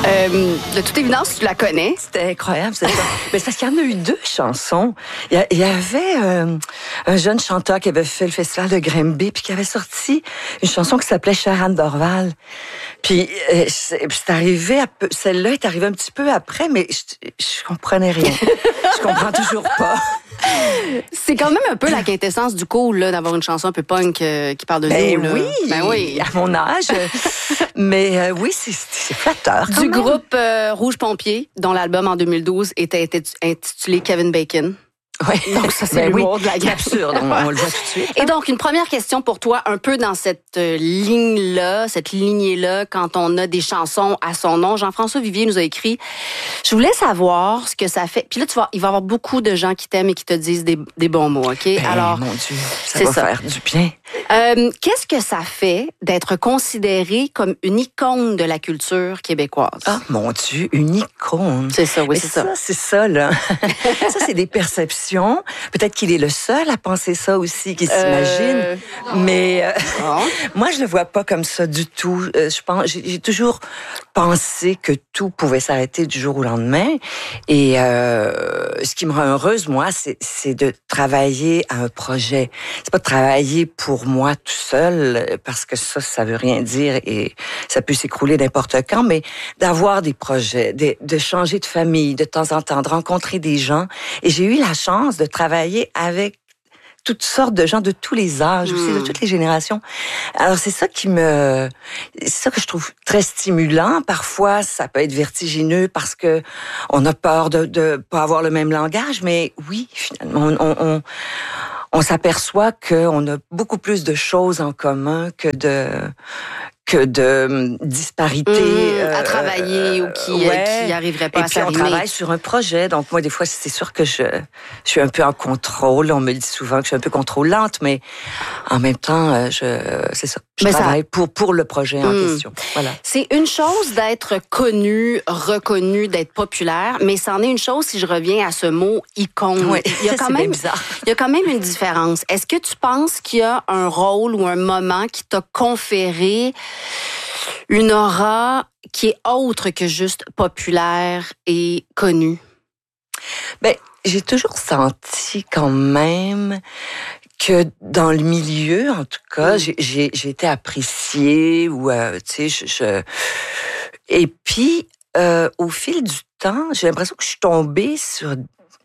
De toute évidence, tu la connais. C'était incroyable, c'est ça. Mais c'est parce qu'il y en a eu 2 chansons. Il y avait un jeune chanteur qui avait fait le festival de Grimby puis qui avait sorti une chanson qui s'appelait Chère Anne Dorval. Puis c'est arrivé celle-là est arrivée un petit peu après, mais je comprenais rien. Je comprends toujours pas. C'est quand même un peu la quintessence du cool, là, d'avoir une chanson un peu punk qui parle de nous. Là. Ben oui, à mon âge. Mais oui, c'est flatteur. Du groupe Rouge Pompier, dont l'album en 2012 était intitulé Kevin Bacon. Oui. Donc ça, c'est l'humour de la guerre. Absurde, on le voit tout de suite. Et donc, une première question pour toi, un peu dans cette ligne-là, cette lignée-là, quand on a des chansons à son nom. Jean-François Vivier nous a écrit « Je voulais savoir ce que ça fait... » Puis là, il va y avoir beaucoup de gens qui t'aiment et qui te disent des bons mots, OK? Ben, alors, mon Dieu, ça va faire du bien. Qu'est-ce que ça fait d'être considéré comme une icône de la culture québécoise? Ah, mon Dieu, une icône. C'est ça, oui, c'est ça. C'est ça, là. Ça, c'est des perceptions. Peut-être qu'il est le seul à penser ça aussi, qu'il s'imagine. Mais moi, je le vois pas comme ça du tout. Je pense, j'ai toujours pensé que tout pouvait s'arrêter du jour au lendemain. Et ce qui me rend heureuse, moi, c'est de travailler à un projet. C'est pas de travailler pour moi tout seul, parce que ça veut rien dire et ça peut s'écrouler n'importe quand, mais d'avoir des projets, de changer de famille de temps en temps, de rencontrer des gens. Et j'ai eu la chance de travailler avec toutes sortes de gens de tous les âges, aussi de toutes les générations. Alors c'est ça que je trouve très stimulant. Parfois, ça peut être vertigineux parce que on a peur de pas avoir le même langage, mais oui, finalement, on s'aperçoit qu'on a beaucoup plus de choses en commun que de disparités à travailler ou qui arriveraient pas à s'arrimer. Et puis on travaille sur un projet, donc moi des fois c'est sûr que je suis un peu en contrôle. On me dit souvent que je suis un peu contrôlante, mais en même temps c'est ça. Je travaille pour le projet en question. Voilà. C'est une chose d'être connu, reconnu, d'être populaire, mais c'en est une chose si je reviens à ce mot icône. Oui, il y a quand même bizarre. Il y a quand même une différence. Est-ce que tu penses qu'il y a un rôle ou un moment qui t'a conféré une aura qui est autre que juste populaire et connue? Ben, j'ai toujours senti quand même que dans le milieu, en tout cas, j'ai été appréciée ou tu sais, et puis au fil du temps, j'ai l'impression que je suis tombée sur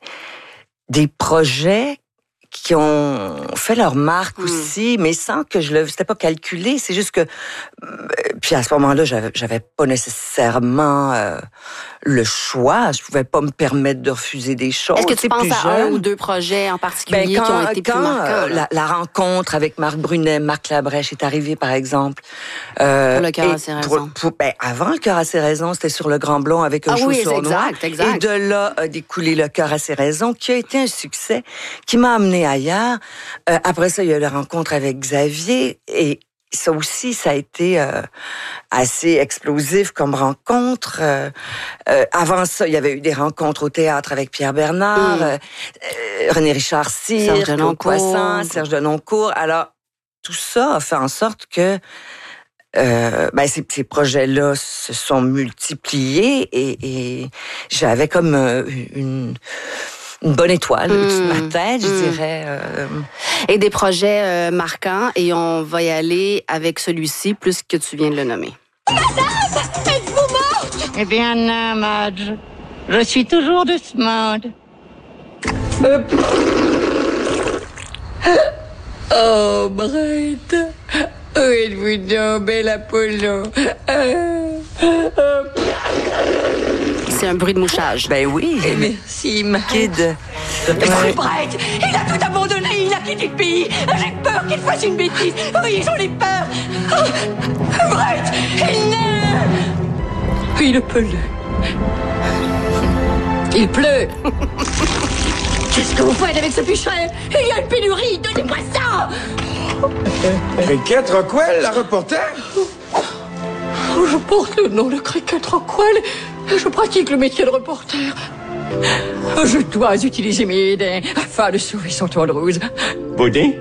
des projets qui ont fait leur marque aussi, mais sans que c'était pas calculé. C'est juste que, puis à ce moment-là, j'avais pas nécessairement le choix. Je pouvais pas me permettre de refuser des choses. Est-ce que tu penses à un ou 2 projets en particulier qui ont été plus marquants? La rencontre avec Marc Brunet, Marc Labrèche est arrivée, par exemple. Pour le cœur à ses raisons. Avant le cœur à ses raisons, c'était sur le Grand Blond avec un chou sournois. Exact. Et de là a découlé le cœur à ses raisons, qui a été un succès, qui m'a amené ailleurs. Après ça, il y a eu la rencontre avec Xavier et ça aussi, ça a été assez explosif comme rencontre. Avant ça, il y avait eu des rencontres au théâtre avec Pierre Bernard, René Richard Cyr, Serge Denoncourt. Alors, tout ça a fait en sorte que ces projets-là se sont multipliés et j'avais comme une bonne étoile au-dessus de ma tête, je dirais. Et des projets marquants, et on va y aller avec celui-ci, plus que tu viens de le nommer. Madame, êtes-vous morte? Eh bien, non, Madge. Je suis toujours de ce monde. Oh, Brett. Où êtes-vous donc, bel Apollo? C'est un bruit de mouchage. Ben oui. Merci, ma Kid. C'est Brett. Il a tout abandonné. Il a quitté le pays. J'ai peur qu'il fasse une bêtise. Oui, j'en ai peur. Brett, il neige. Il pleut. Il pleut. Qu'est-ce que vous faites avec ce fichier? Il y a une pénurie. Donnez-moi ça. Cricket Rockwell, la reporter? Je porte le nom de Cricket Rockwell et je pratique le métier de reporter. Je dois utiliser mes idées afin de sauver son tour de rose. Vos idées?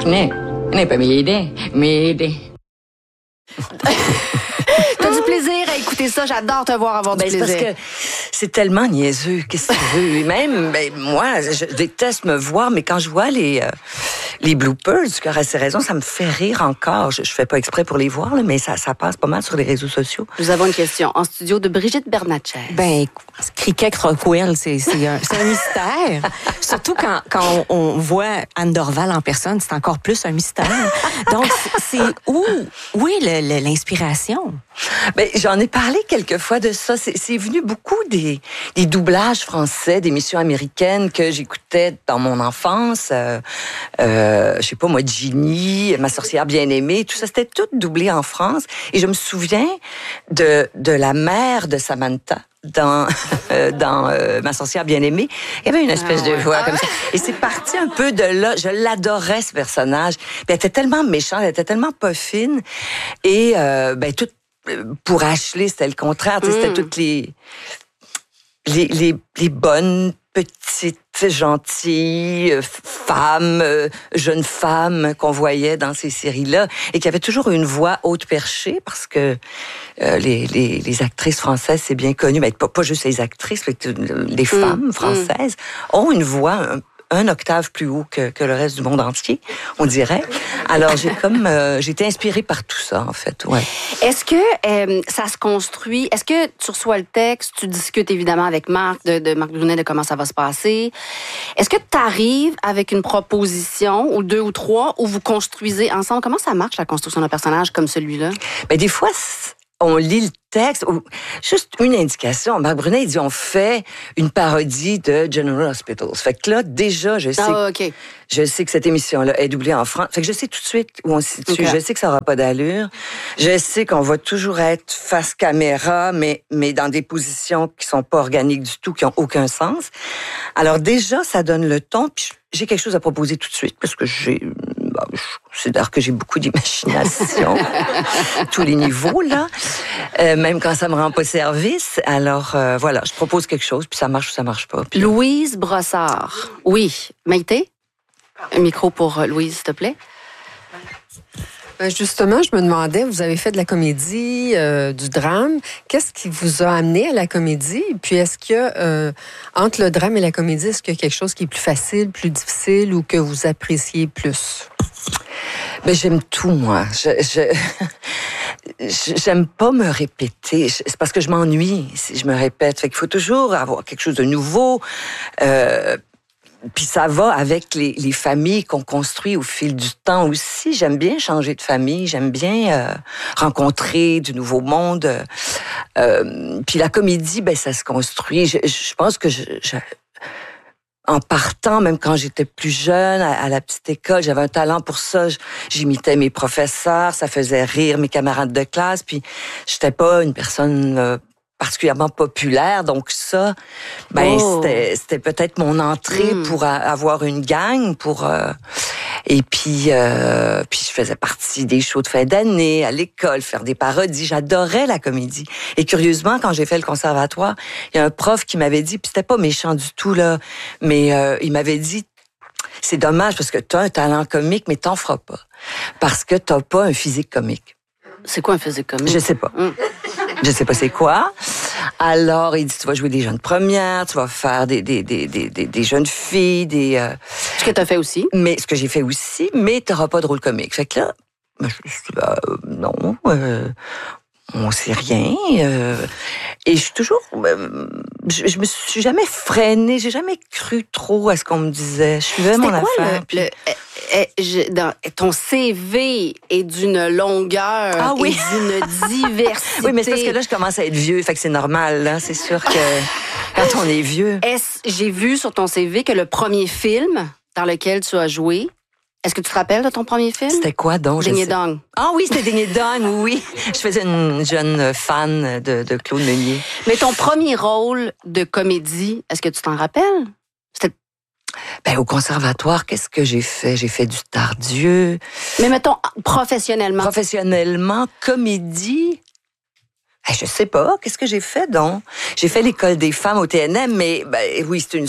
Ce n'est pas mes idées, mes idées. T'as du plaisir à écouter ça. J'adore te voir avoir du plaisir. Parce que c'est tellement niaiseux. Qu'est-ce que tu veux? Et même, moi, je déteste me voir, mais quand je vois les bloopers du Cœur à ses raisons, ça me fait rire encore. Je fais pas exprès pour les voir, là, mais ça passe pas mal sur les réseaux sociaux. Nous avons une question en studio de Brigitte Bernatchez. Cricket Rockwell, c'est un mystère. Surtout quand on voit Anne Dorval en personne, c'est encore plus un mystère. Donc, c'est où est l'inspiration? J'en ai parlé quelques fois de ça. C'est venu beaucoup des doublages français, d'émissions américaines que j'écoutais dans mon enfance. Je sais pas, moi, Ginny, Ma sorcière bien-aimée, tout ça, c'était tout doublé en France. Et je me souviens de la mère de Samantha dans Ma sorcière bien-aimée. Il y avait une espèce de voix comme ça. Et c'est parti un peu de là. Je l'adorais, ce personnage. Puis elle était tellement méchante, elle était tellement pas fine. Et tout pour Ashley, c'était le contraire. C'était toutes les bonnes, petites, gentilles femmes, jeunes femmes qu'on voyait dans ces séries-là et qui avaient toujours une voix haute perchée parce que les actrices françaises, c'est bien connu, mais pas juste les actrices, mais les femmes françaises ont une voix un octave plus haut que le reste du monde entier, on dirait. Alors, j'ai été inspirée par tout ça, en fait, ouais. Est-ce que ça se construit? Est-ce que tu reçois le texte, tu discutes évidemment avec Marc, de Marc Brunet, de comment ça va se passer? Est-ce que tu arrives avec une proposition, ou 2 ou 3, où vous construisez ensemble? Comment ça marche, la construction d'un personnage comme celui-là? Des fois, on lit le texte, ou juste une indication. Marc Brunet, il dit, on fait une parodie de General Hospital. Fait que là, déjà, je sais que cette émission-là est doublée en France. Fait que je sais tout de suite où on se situe. Okay. Je sais que ça n'aura pas d'allure. Je sais qu'on va toujours être face caméra, mais dans des positions qui sont pas organiques du tout, qui ont aucun sens. Alors déjà, ça donne le ton. Puis j'ai quelque chose à proposer tout de suite, parce que je considère que j'ai beaucoup d'imagination à tous les niveaux, là. Même quand ça me rend pas service. Alors, voilà, je propose quelque chose, puis ça marche ou ça marche pas. Puis... Louise Brossard. Oui. Maïté? Un micro pour Louise, s'il te plaît. Justement, je me demandais, vous avez fait de la comédie, du drame. Qu'est-ce qui vous a amené à la comédie? Puis est-ce que, entre le drame et la comédie, est-ce qu'il y a quelque chose qui est plus facile, plus difficile ou que vous appréciez plus? J'aime tout, moi. J'aime pas me répéter. C'est parce que je m'ennuie si je me répète. Fait qu'il faut toujours avoir quelque chose de nouveau. Puis ça va avec les familles qu'on construit au fil du temps aussi. J'aime bien changer de famille. J'aime bien rencontrer du nouveau monde. Puis la comédie, ça se construit. Je pense que en partant, même quand j'étais plus jeune, à la petite école, j'avais un talent pour ça. J'imitais mes professeurs, ça faisait rire mes camarades de classe. Puis j'étais pas une personne particulièrement populaire, donc ça, c'était peut-être mon entrée pour avoir une gang, et puis je faisais partie des shows de fin d'année à l'école, faire des parodies. J'adorais la comédie. Et curieusement, quand j'ai fait le conservatoire, il y a un prof qui m'avait dit, puis c'était pas méchant du tout là, mais il m'avait dit, c'est dommage parce que t'as un talent comique, mais t'en feras pas parce que t'as pas un physique comique. C'est quoi un physique comique? Je sais pas. Je sais pas c'est quoi. Alors, il dit, tu vas jouer des jeunes premières, tu vas faire des jeunes filles, Ce que tu as fait aussi. Mais ce que j'ai fait aussi, mais tu n'auras pas de rôle comique. Fait que là, je me suis dit, non, on sait rien. Et je suis toujours... je me suis jamais freinée, j'ai jamais cru trop à ce qu'on me disait. Je suivais mon affaire. Ton CV est d'une longueur et d'une diversité. Oui, mais c'est parce que là, je commence à être vieux, fait que c'est normal. Là. C'est sûr que quand on est vieux... J'ai vu sur ton CV que le premier film dans lequel tu as joué, est-ce que tu te rappelles de ton premier film? C'était quoi donc? Ding et Dong. Ah oui, c'était Ding et Dong, oui. Je faisais une jeune fan de Claude Meunier. Mais ton premier rôle de comédie, est-ce que tu t'en rappelles? C'était... Au conservatoire, qu'est-ce que j'ai fait? J'ai fait du Tardieu. Mais mettons, professionnellement. Professionnellement, comédie... Je sais pas, qu'est-ce que j'ai fait donc? J'ai fait l'école des femmes au TNM, mais oui, c'est une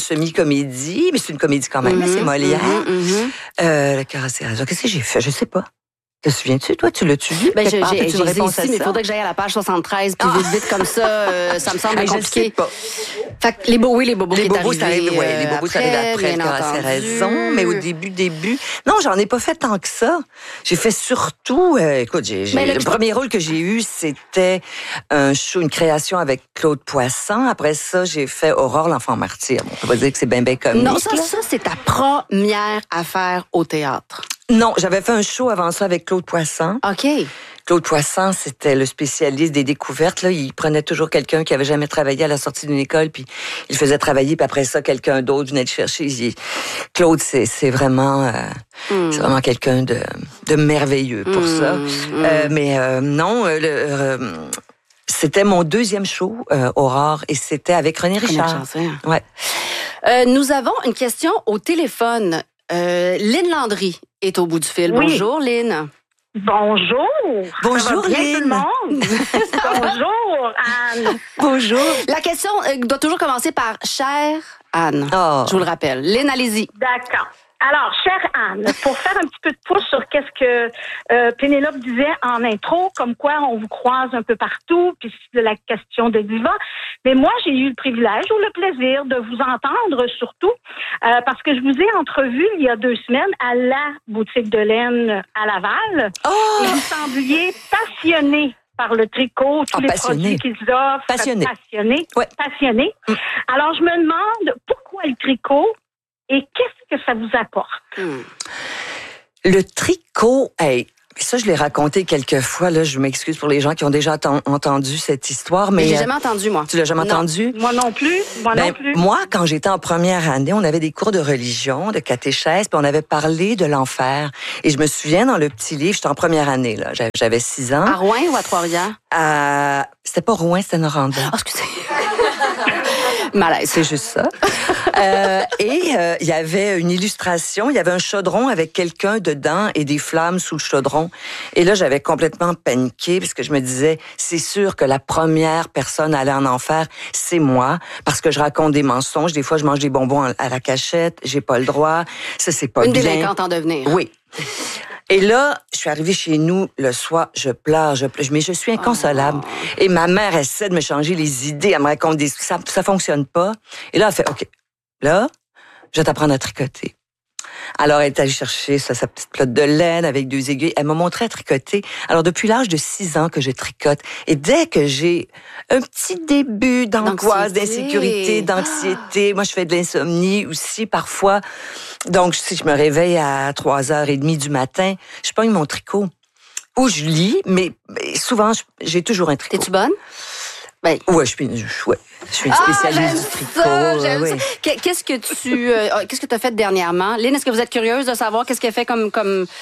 semi-comédie, mais c'est une comédie quand même, c'est Molière. Le Cœur à ses raisons. Qu'est-ce que j'ai fait? Je sais pas. Te souviens-tu, toi, tu l'as-tu vu? Ben, Quelque part, j'ai as-tu une réponse à ici, mais il ça? faudrait que j'aille à la page 73, puis vite comme ça, ça me semble Hey, je compliqué. sais pas. Fait que les bobos Les qui est bobos, ça arrivé, arrive, ouais, les bobos, ça arrive après, bien tu as entendu. raison. Mais au début, non, j'en ai pas fait tant que ça. J'ai fait surtout, écoute, le premier rôle que j'ai eu, c'était un show, une création avec Claude Poisson. Après ça, j'ai fait Aurore, l'enfant martyr. Bon, on peut pas dire que c'est bien comique. Non, ça, c'est ta première affaire au théâtre. Non, j'avais fait un show avant ça avec Claude Poisson. OK. Claude Poisson, c'était le spécialiste des découvertes. Là, il prenait toujours quelqu'un qui avait jamais travaillé à la sortie d'une école, puis il le faisait travailler, puis après ça, quelqu'un d'autre venait le chercher. Claude, c'est vraiment quelqu'un de merveilleux pour ça. Mais non, c'était mon deuxième show, Aurore, et c'était avec René Richard. Ouais. Nous avons une question au téléphone. Lynn Landry est au bout du fil. Oui. Bonjour, Lynn. Bonjour. Bonjour, Ça va bien, Lynn. tout le monde? Bonjour, Anne. Bonjour. La question doit toujours commencer par « Chère Anne Oh. Je vous le rappelle. Lynn, allez-y. D'accord. Alors, chère Anne, pour faire un petit peu de pouce sur qu'est-ce que Pénélope disait en intro, comme quoi on vous croise un peu partout, puis c'est de la question de diva. Mais moi, j'ai eu le privilège ou le plaisir de vous entendre surtout, parce que je vous ai entrevu il y a 2 semaines à la boutique de laine à Laval. Oh! Et vous sembliez passionné par le tricot, tous les passionné. produits qu'ils offrent. Passionné. Ouais. Passionné. Alors, je me demande pourquoi le tricot et qu'est-ce que ça vous apporte? Le tricot, hey, ça, je l'ai raconté quelques fois. Là, je m'excuse pour les gens qui ont déjà entendu cette histoire. Mais j'ai jamais entendu, moi. Tu l'as jamais Non. entendu? Moi non plus. Moi, quand j'étais en première année, on avait des cours de religion, de catéchèse, puis on avait parlé de l'enfer. Et je me souviens, dans le petit livre, j'étais en première année, là, j'avais 6 ans. À Rouen ou à Trois-Rivières? C'était pas Rouen, c'était Noranda. Oh, excusez. Malaise. C'est juste ça. Il y avait une illustration, il y avait un chaudron avec quelqu'un dedans et des flammes sous le chaudron. Et là, j'avais complètement paniqué parce que je me disais, c'est sûr que la première personne à aller en enfer, c'est moi, parce que je raconte des mensonges. Des fois, je mange des bonbons à la cachette, j'ai pas le droit. Ça, c'est pas Une bien. délinquante en devenir. Oui. Et là, je suis arrivée chez nous le soir, je pleure, mais je suis inconsolable. Et ma mère essaie de me changer les idées, elle me raconte des trucs, ça fonctionne pas. Et là, elle fait, OK, là, je vais t'apprendre à tricoter. Alors, elle est allée chercher sa petite pelote de laine avec 2 aiguilles. Elle m'a montré à tricoter. Alors, depuis l'âge de 6 ans que je tricote. Et dès que j'ai un petit début d'angoisse, d'insécurité, d'anxiété, moi, je fais de l'insomnie aussi parfois. Donc, si je me réveille à 3h30 du matin, je pogne mon tricot. Ou je lis, mais souvent, j'ai toujours un tricot. T'es-tu bonne? Ben. Ouais, je suis une spécialiste du tricot. J'aime ça. Qu'est-ce que tu as fait dernièrement? Lynn, est-ce que vous êtes curieuse de savoir qu'est-ce qu'elle fait comme...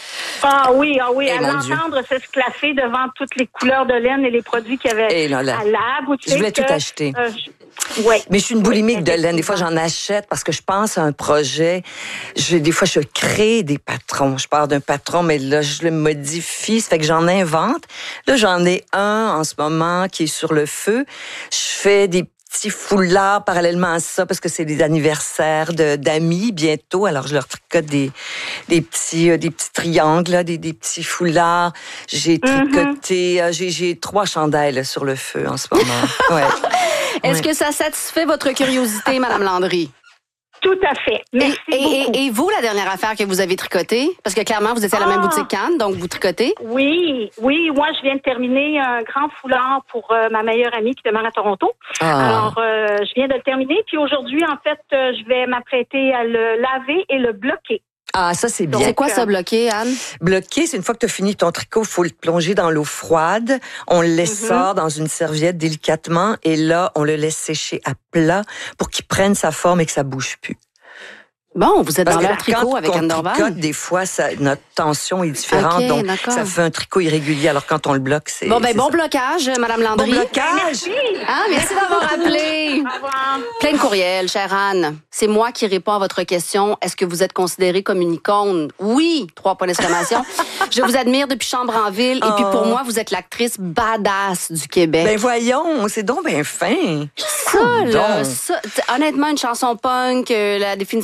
Ah oui, Eh, à mon l'entendre s'esclaffer devant toutes les couleurs de laine et les produits qu'il y avait à la boutique. Je voulais tout acheter. Ouais. Mais je suis une boulimique de laine. Des fois, j'en achète parce que je pense à un projet. Des fois, je crée des patrons. Je pars d'un patron, mais là, je le modifie. Ça fait que j'en invente. Là, j'en ai un en ce moment qui est sur le feu. Je fais des petits foulards parallèlement à ça parce que c'est des anniversaires d'amis bientôt. Alors, je leur tricote des petits triangles, là, des petits foulards. J'ai tricoté, j'ai 3 chandelles là, sur le feu en ce moment. Ouais. Est-ce que ça satisfait votre curiosité, Madame Landry? Tout à fait. Merci beaucoup. Et vous, la dernière affaire que vous avez tricotée? Parce que clairement, vous étiez à la même boutique qu'Anne, donc vous tricotez? Oui. Moi, je viens de terminer un grand foulard pour ma meilleure amie qui demeure à Toronto. Alors, je viens de le terminer. Puis aujourd'hui, en fait, je vais m'apprêter à le laver et le bloquer. Ah, ça, c'est bien. C'est quoi ça, bloquer, Anne? Bloquer, c'est une fois que tu as fini ton tricot, il faut le plonger dans l'eau froide. On le laisse sort dans une serviette délicatement et là, on le laisse sécher à plat pour qu'il prenne sa forme et que ça bouge plus. Bon, vous êtes dans leur tricot avec Anne Dorval? Des fois, notre tension est différente, donc ça fait un tricot irrégulier. Alors quand on le bloque, c'est... Bon blocage, Madame Landry. Bon blocage! Merci d'avoir appelé. Au revoir. Plein de courriels, chère Anne. C'est moi qui réponds à votre question. Est-ce que vous êtes considérée comme une icône? Oui, 3 points d'exclamation. Je vous admire depuis Chambre en ville. Et puis pour moi, vous êtes l'actrice badass du Québec. Ben voyons, c'est donc bien fin. Honnêtement, une chanson punk, la définition de badass,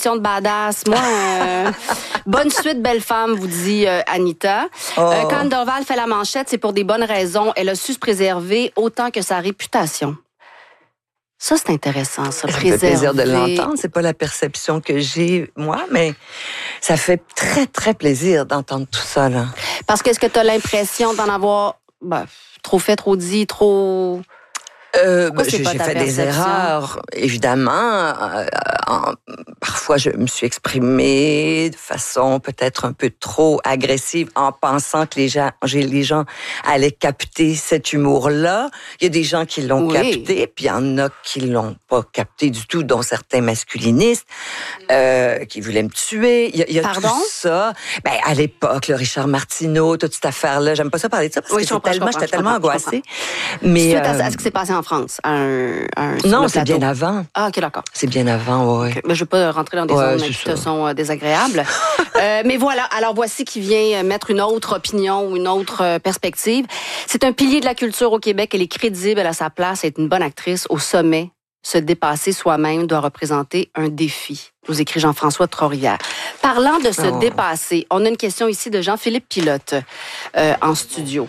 badass. Moi, bonne suite, belle femme, vous dit Anita. Quand Anne Dorval fait la manchette, c'est pour des bonnes raisons. Elle a su se préserver autant que sa réputation. Ça, c'est intéressant, ça, préserver. Ça fait plaisir de l'entendre. C'est pas la perception que j'ai, moi, mais ça fait très, très plaisir d'entendre tout ça, là. Parce que est-ce que tu as l'impression d'en avoir trop fait, trop dit, trop... J'ai fait des erreurs, évidemment. Parfois, je me suis exprimée de façon peut-être un peu trop agressive en pensant que les gens allaient capter cet humour-là. Il y a des gens qui l'ont capté, puis il y en a qui l'ont pas capté du tout, dont certains masculinistes qui voulaient me tuer. Il y a tout ça. Ben, à l'époque, le Richard Martineau, toute cette affaire-là, j'aime pas ça parler de ça parce que j'étais tellement angoissée. Mais suite à ce qui s'est passé en France, non, c'est bien avant. Ah, OK, d'accord. C'est bien avant, oui. Okay. Mais je ne veux pas rentrer dans des zones qui te sont désagréables. Mais voilà, alors voici qui vient mettre une autre opinion ou une autre perspective. C'est un pilier de la culture au Québec. Elle est crédible, elle a sa place, elle est une bonne actrice. Au sommet, se dépasser soi-même doit représenter un défi, nous écrit Jean-François de Trois-Rivières. Parlant de se dépasser, on a une question ici de Jean-Philippe Pilote en studio.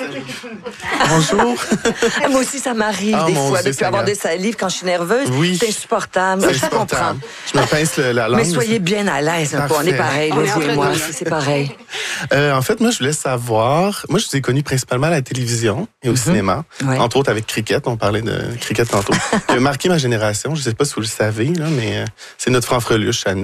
Bonjour. Moi aussi, ça m'arrive des fois de plus avoir des salives quand je suis nerveuse. Oui. C'est insupportable. C'est insupportable. Je me pince la langue. Mais soyez bien à l'aise. On est pareil, vous et moi. C'est pareil. En fait, moi, je voulais savoir... Moi, je vous ai connu principalement à la télévision et au cinéma. Ouais. Entre autres avec Cricket. On parlait de Cricket tantôt. Qui a marqué ma génération. Je ne sais pas si vous le savez, là, mais c'est notre Franfreluche à nous.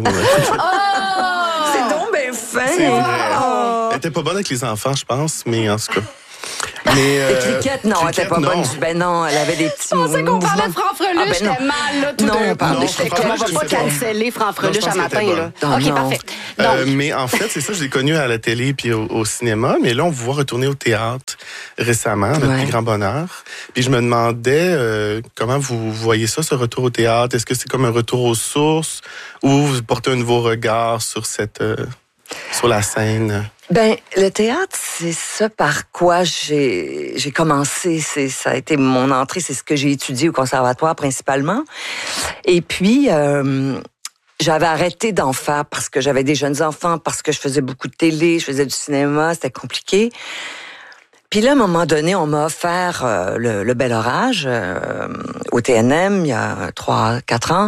C'est donc bien fin. C'est vrai. Elle était pas bonne avec les enfants, je pense, mais en tout cas... Mais Cricket, non, elle était pas bonne. Ben non, elle avait des petits mouvements. Je pensais qu'on parlait de Franfreluche, j'étais mal, là, tout d'un coup. On va pas canceller Franfreluche à matin, là. OK, parfait. Mais en fait, c'est ça, je l'ai connu à la télé puis au cinéma, mais là, on vous voit retourner au théâtre récemment, notre plus grand bonheur. Puis je me demandais comment vous voyez ça, ce retour au théâtre. Est-ce que c'est comme un retour aux sources ou vous portez un nouveau regard sur sur la scène? Ben, le théâtre, c'est ça par quoi j'ai commencé. Ça a été mon entrée, c'est ce que j'ai étudié au conservatoire principalement. Et puis, j'avais arrêté d'en faire parce que j'avais des jeunes enfants, parce que je faisais beaucoup de télé, je faisais du cinéma, c'était compliqué. Puis là, à un moment donné, on m'a offert le Bel Orage au TNM il y a 3-4 ans.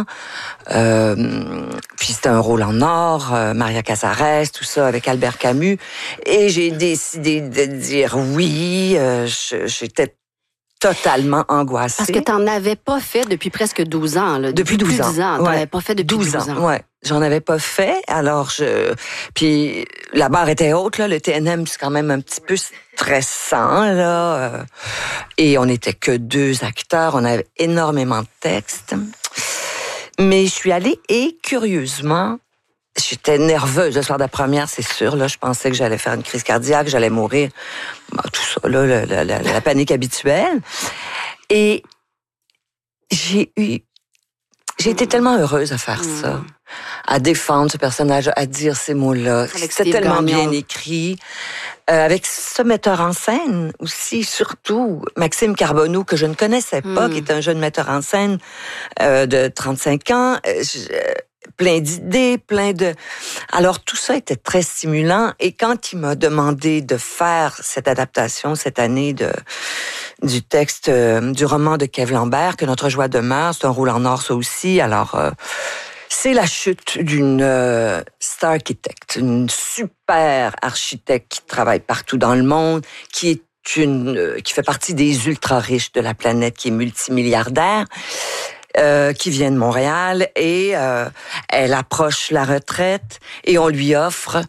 Puis c'était un rôle en or, Maria Casares, tout ça, avec Albert Camus. Et j'ai décidé de dire oui. J'étais totalement angoissée. Parce que t'en avais pas fait depuis presque 12 ans. Là. Depuis 12 ans. 10 ans. T'en avais pas fait depuis 12 ans. Ouais. J'en avais pas fait. Alors, puis la barre était haute, là. Le TNM, c'est quand même un petit peu stressant, là. Et on n'était que 2 acteurs. On avait énormément de textes. Mais je suis allée et, curieusement, j'étais nerveuse le soir de la première, c'est sûr. Là, je pensais que j'allais faire une crise cardiaque, j'allais mourir. Tout ça, là, la panique habituelle. Et j'ai été tellement heureuse à faire ça, à défendre ce personnage, à dire ces mots-là. C'était tellement bien écrit. Avec ce metteur en scène aussi, surtout Maxime Carbonneau, que je ne connaissais pas, qui est un jeune metteur en scène de 35 ans. Plein d'idées, Alors, tout ça était très stimulant. Et quand il m'a demandé de faire cette adaptation cette année du texte, du roman de Kev Lambert, Que notre joie demeure, c'est un rôle en or, ça aussi. Alors, c'est la chute d'une star architecte, une super architecte qui travaille partout dans le monde, qui fait partie des ultra riches de la planète, qui est multimilliardaire. Qui vient de Montréal et elle approche la retraite et on lui offre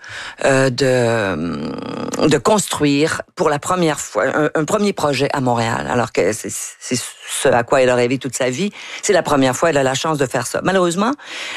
de construire pour la première fois un premier projet à Montréal, alors que c'est ce à quoi elle a rêvé toute sa vie. C'est la première fois elle a la chance de faire ça. Malheureusement,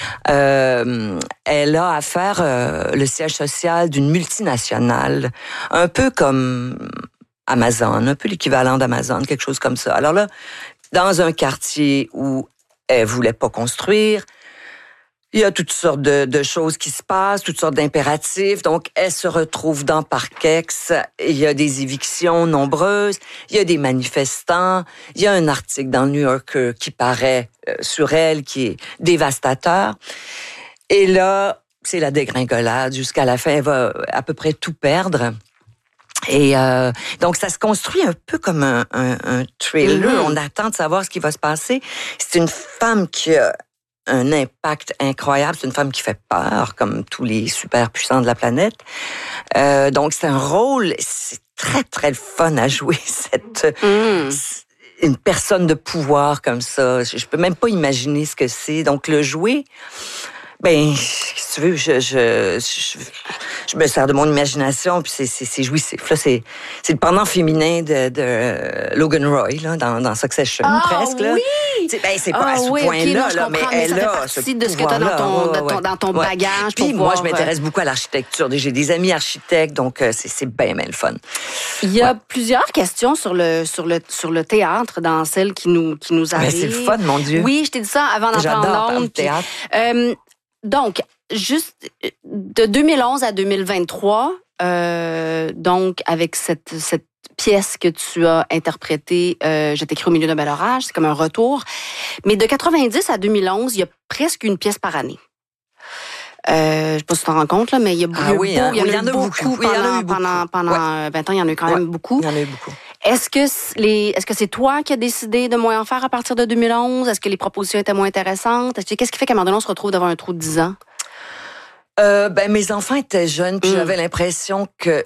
elle a à faire le siège social d'une multinationale, un peu comme Amazon, un peu l'équivalent d'Amazon, quelque chose comme ça. Alors là, dans un quartier où elle voulait pas construire, il y a toutes sortes de choses qui se passent, toutes sortes d'impératifs. Donc, elle se retrouve dans Parkex. Il y a des évictions nombreuses. Il y a des manifestants. Il y a un article dans le New Yorker qui paraît sur elle, qui est dévastateur. Et là, c'est la dégringolade. Jusqu'à la fin, elle va à peu près tout perdre. Et donc, ça se construit un peu comme un thriller. On attend de savoir ce qui va se passer. C'est une femme qui a un impact incroyable. C'est une femme qui fait peur, comme tous les super puissants de la planète. Donc, c'est un rôle, c'est très, très fun à jouer, une personne de pouvoir comme ça. Je peux même pas imaginer ce que c'est. Donc, le jouer, ben, si tu veux, je me sers de mon imagination, puis c'est jouissif. Là, c'est le pendant féminin de Logan Roy, là, dans Succession, presque. Là. Oui! C'est pas à ce point-là, là, mais elle a ce de ce que tu as dans ton bagage. Puis moi, je m'intéresse beaucoup à l'architecture. J'ai des amis architectes, donc c'est bien le fun. Il y a plusieurs questions sur le théâtre dans celles qui nous arrivent. C'est le fun, mon Dieu. Oui, je t'ai dit ça avant d'entrer en ondes. Théâtre. Donc, juste de 2011 à 2023, donc avec cette pièce que tu as interprétée, Je t'écris au milieu d'un bel orage, c'est comme un retour. Mais de 90 à 2011, il y a presque une pièce par année. Je ne sais pas si tu t'en rends compte, là, mais il y en a eu beaucoup. Pendant 20 ans, il y en a eu quand même beaucoup. Il y en a eu beaucoup. Est-ce que c'est toi qui as décidé de moins en faire à partir de 2011? Est-ce que les propositions étaient moins intéressantes? Qu'est-ce qui fait qu'à un moment donné, on se retrouve devant un trou de 10 ans? Mes enfants étaient jeunes, puis j'avais l'impression que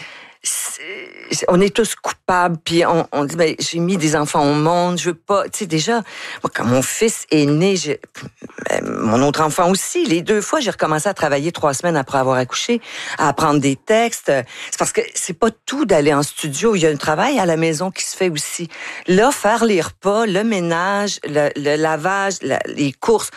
on est tous coupables, puis on dit, ben, j'ai mis des enfants au monde, je veux pas, tu sais, déjà, moi, quand mon fils est né, mon autre enfant aussi, les 2 fois, j'ai recommencé à travailler 3 semaines après avoir accouché, à apprendre des textes. C'est parce que c'est pas tout d'aller en studio, il y a un travail à la maison qui se fait aussi. Là, faire les repas, le ménage, le lavage, les courses,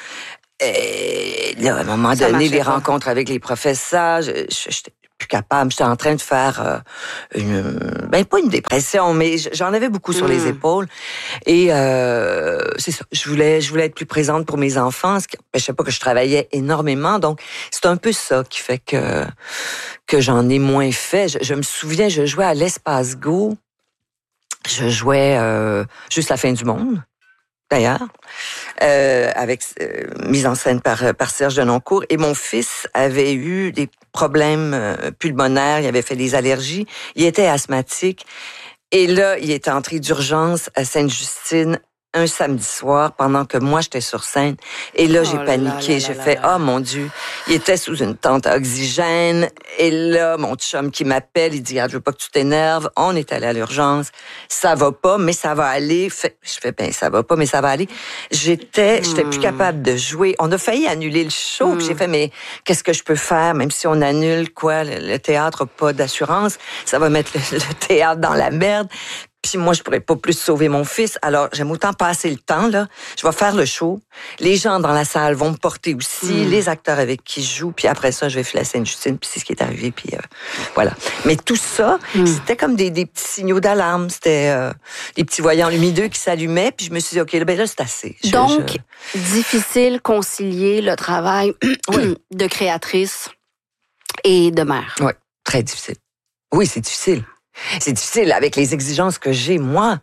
là, à un moment donné, les rencontres avec les professeurs, j'étais plus capable. J'étais en train de faire pas une dépression, mais j'en avais beaucoup sur les épaules. Et c'est ça. Je voulais être plus présente pour mes enfants, ce qui n'empêchait pas que je travaillais énormément. Donc, c'est un peu ça qui fait que j'en ai moins fait. Je me souviens, je jouais à l'Espace Go. Je jouais Juste la fin du monde, d'ailleurs, avec mise en scène par Serge Denoncourt. Et mon fils avait eu des problèmes pulmonaires, il avait fait des allergies, il était asthmatique. Et là, il est entré d'urgence à Sainte-Justine un samedi soir pendant que moi, j'étais sur scène. Et là, j'ai paniqué. J'ai fait, oh mon Dieu, il était sous une tente à oxygène. Et là, mon chum qui m'appelle, il dit, je veux pas que tu t'énerves. On est allé à l'urgence. Ça va pas, mais ça va aller. Je fais, ben, ça va pas, mais ça va aller. J'étais plus capable de jouer. On a failli annuler le show. Puis j'ai fait, mais qu'est-ce que je peux faire? Même si on annule, quoi, le théâtre n'a pas d'assurance. Ça va mettre le théâtre dans la merde. Puis moi, je pourrais pas plus sauver mon fils. Alors, j'aime autant passer le temps, là. Je vais faire le show. Les gens dans la salle vont me porter aussi, les acteurs avec qui je joue. Puis après ça, je vais filer à Sainte-Justine. Puis c'est ce qui est arrivé. Puis voilà. Mais tout ça, c'était comme des petits signaux d'alarme. C'était des petits voyants lumineux qui s'allumaient. Puis je me suis dit, OK, là, c'est assez. Donc, difficile concilier le travail de créatrice et de mère. Oui, très difficile. Oui, c'est difficile. C'est difficile avec les exigences que j'ai, moi.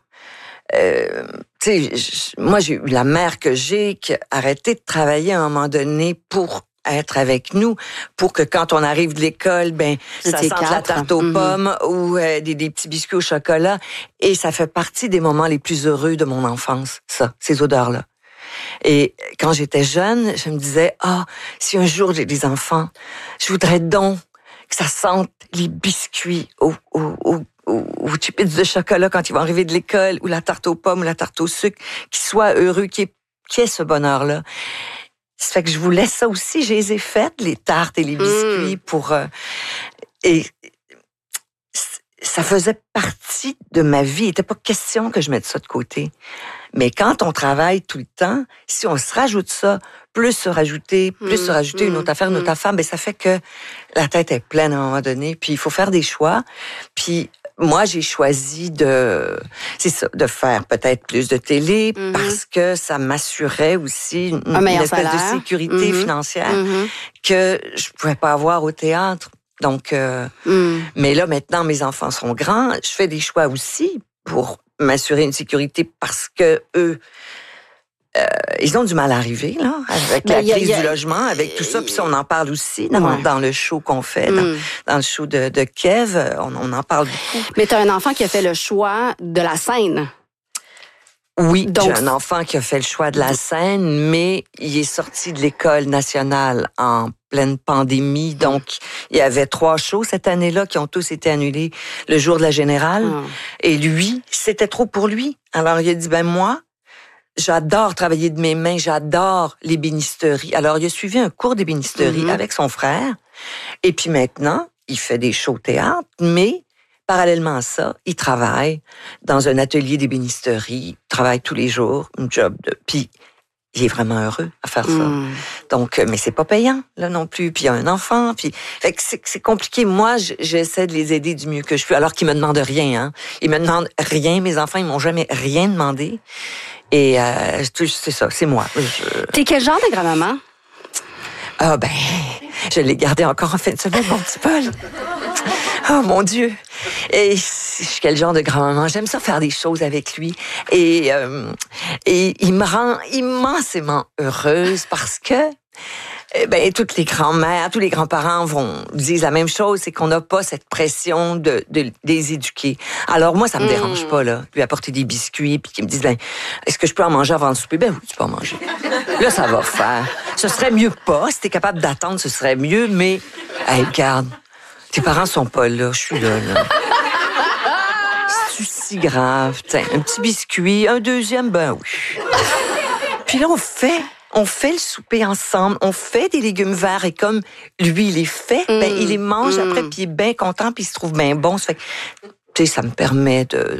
Moi, j'ai eu la mère que j'ai qui a arrêté de travailler à un moment donné pour être avec nous, pour que quand on arrive de l'école, ben ça sente la tarte aux pommes ou des petits biscuits au chocolat. Et ça fait partie des moments les plus heureux de mon enfance, ça, ces odeurs-là. Et quand j'étais jeune, je me disais, si un jour j'ai des enfants, je voudrais donc que ça sente les biscuits aux chips de chocolat quand ils vont arriver de l'école, ou la tarte aux pommes, ou la tarte au sucre, qu'ils soient heureux, qu'il y ait ce bonheur-là. Ça fait que je voulais ça aussi. Je les ai faites, les tartes et les biscuits, pour... et ça faisait partie de ma vie. Il n'était pas question que je mette ça de côté. Mais quand on travaille tout le temps, si on se rajoute ça, plus se rajouter une autre affaire, ben ça fait que la tête est pleine à un moment donné. Puis il faut faire des choix. Puis moi, j'ai choisi de faire peut-être plus de télé parce que ça m'assurait aussi une espèce de sécurité financière que je pouvais pas avoir au théâtre. Donc, mais là, maintenant, mes enfants sont grands. Je fais des choix aussi pour m'assurer une sécurité parce que eux ils ont du mal à arriver, là, avec la crise du logement, avec tout ça. Puis on en parle aussi dans le show qu'on fait, dans le show de Kev. On en parle beaucoup. Mais tu as un enfant qui a fait le choix de la scène. Oui, j'ai un enfant qui a fait le choix de la scène, mais il est sorti de l'École nationale en pleine pandémie. Donc, il y avait 3 shows cette année-là qui ont tous été annulés le jour de la Générale. Et lui, c'était trop pour lui. Alors, il a dit, moi, j'adore travailler de mes mains, j'adore l'ébénisterie. Alors, il a suivi un cours d'ébénisterie avec son frère. Et puis maintenant, il fait des shows théâtre, mais parallèlement à ça, il travaille dans un atelier d'ébénisterie, travaille tous les jours, un job de... Puis, il est vraiment heureux à faire ça. Donc, mais c'est pas payant, là non plus. Puis, il y a un enfant. Puis, fait que c'est compliqué. Moi, j'essaie de les aider du mieux que je peux, alors qu'ils me demandent rien, hein. Ils me demandent rien. Mes enfants, ils m'ont jamais rien demandé. Et c'est ça, c'est moi. T'es quel genre de grand-maman? Ah je l'ai gardé encore en fin de semaine, mon petit Paul. Oh mon Dieu! Et je suis quel genre de grand-maman? J'aime ça faire des choses avec lui. Et il me rend immensément heureuse parce que toutes les grand-mères, tous les grands-parents disent la même chose, c'est qu'on n'a pas cette pression de les éduquer. Alors moi, ça me dérange pas, là, lui apporter des biscuits, puis qu'ils me disent, est-ce que je peux en manger avant le souper? Oui, tu peux en manger. Là, ça va faire. Ce serait mieux pas. Si t'es capable d'attendre, ce serait mieux, mais, regarde, tes parents sont pas là, je suis là. C'est si grave. Tiens, un petit biscuit, un deuxième, oui. Puis là, on fait le souper ensemble, on fait des légumes verts et comme lui, il les fait, il les mange après, puis il est bien content, puis il se trouve bien bon. Ça fait que, ça me permet de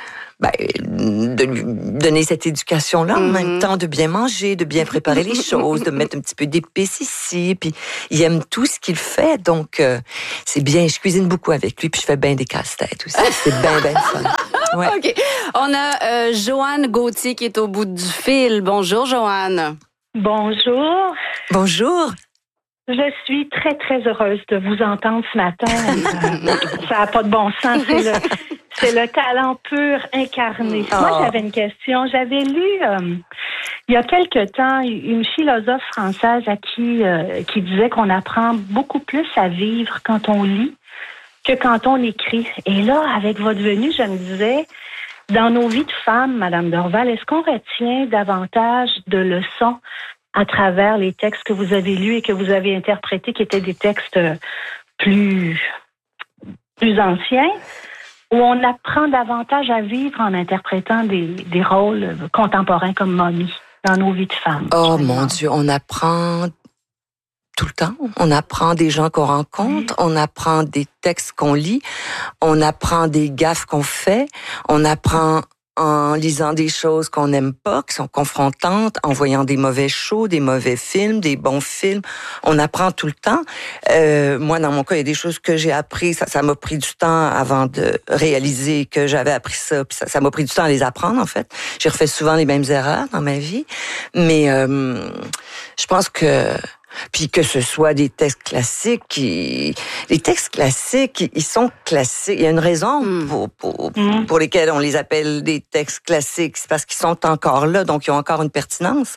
lui donner cette éducation-là, en même temps de bien manger, de bien préparer les choses, de mettre un petit peu d'épices ici, puis il aime tout ce qu'il fait, donc c'est bien. Je cuisine beaucoup avec lui, puis je fais bien des casse-têtes aussi. C'est bien fun. Ouais. OK. On a Joanne Gauthier qui est au bout du fil. Bonjour, Joanne. Bonjour. Bonjour. Je suis très, très heureuse de vous entendre ce matin. Ça n'a pas de bon sens. C'est le talent pur incarné. Moi, j'avais une question. J'avais lu, il y a quelque temps, une philosophe française qui disait qu'on apprend beaucoup plus à vivre quand on lit que quand on écrit. Et là, avec votre venue, je me disais, dans nos vies de femmes, Madame Dorval, est-ce qu'on retient davantage de leçons à travers les textes que vous avez lus et que vous avez interprétés, qui étaient des textes plus anciens, où on apprend davantage à vivre en interprétant des rôles contemporains comme Mommy dans nos vies de femmes? Oh mon Dieu, on apprend tout le temps. On apprend des gens qu'on rencontre, on apprend des textes qu'on lit, on apprend des gaffes qu'on fait, on apprend en lisant des choses qu'on n'aime pas, qui sont confrontantes, en voyant des mauvais shows, des mauvais films, des bons films. On apprend tout le temps. Moi, dans mon cas, il y a des choses que j'ai appris. Ça m'a pris du temps avant de réaliser que j'avais appris ça. Puis ça m'a pris du temps à les apprendre, en fait. J'ai refait souvent les mêmes erreurs dans ma vie. Mais je pense que... Puis que ce soit des textes classiques, les textes classiques, ils sont classiques. Il y a une raison pour lesquelles on les appelle des textes classiques, c'est parce qu'ils sont encore là, donc ils ont encore une pertinence.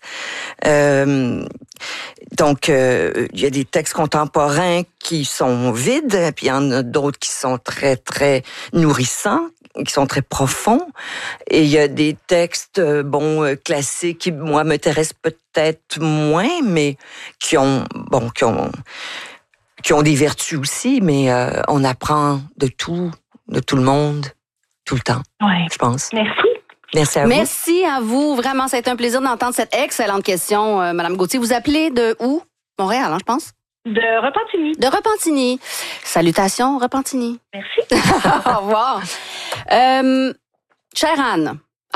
Donc, il y a des textes contemporains qui sont vides, puis il y en a d'autres qui sont très, très nourrissants, qui sont très profonds. Et il y a des textes, classiques qui, moi, m'intéressent peut-être moins, mais qui ont des vertus aussi, mais on apprend de tout le monde, tout le temps, je pense. Merci. Merci à vous. Merci à vous. Vraiment, ça a été un plaisir d'entendre cette excellente question, Madame Gauthier. Vous appelez de où? Montréal, je pense? De Repentigny. De Repentigny. Salutations, Repentigny. Merci. Au revoir. Chère Anne,